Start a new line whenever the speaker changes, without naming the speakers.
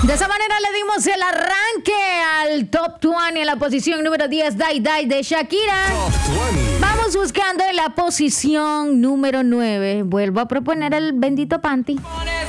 De esa manera le dimos el arranque al Top 20 en la posición número 10, Die Die de Shakira. Vamos buscando en la posición número 9. Vuelvo a proponer el bendito panty.